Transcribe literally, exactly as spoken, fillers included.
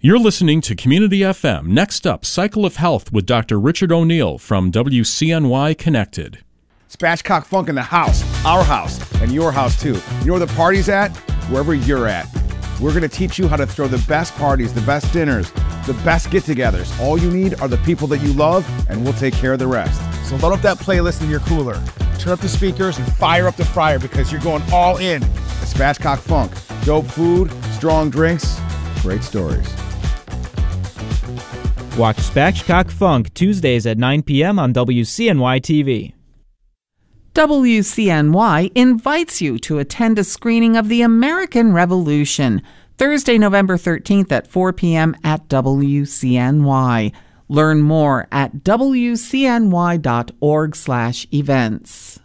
You're listening to Community F M. Next up, Cycle of Health with Doctor Richard O'Neill from W C N Y Connected. Spatchcock Funk in the house, our house, and your house too. You know where the party's at? Wherever you're at. We're going to teach you how to throw the best parties, the best dinners, the best get-togethers. All you need are the people that you love, and we'll take care of the rest. So load up that playlist in your cooler. Turn up the speakers and fire up the fryer because you're going all in. The Spatchcock Funk. Dope food, strong drinks, great stories. Watch Spatchcock Funk Tuesdays at nine p.m. on W C N Y T V. W C N Y invites you to attend a screening of The American Revolution, Thursday, November thirteenth at four p.m. at W C N Y. Learn more at W C N Y dot org slash events.